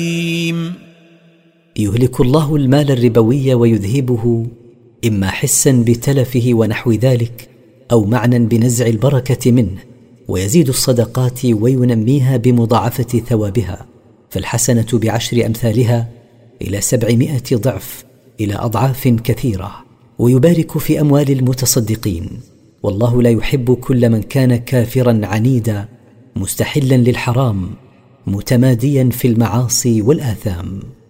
يهلك الله المال الربوي ويذهبه إما حسا بتلفه ونحو ذلك، أو معنى بنزع البركة منه، ويزيد الصدقات وينميها بمضاعفة ثوابها، فالحسنة ب10 أمثالها إلى 700 ضعف، إلى أضعاف كثيرة. ويبارك في أموال المتصدقين، والله لا يحب كل من كان كافرا عنيدا مستحلا للحرام متماديا في المعاصي والآثام.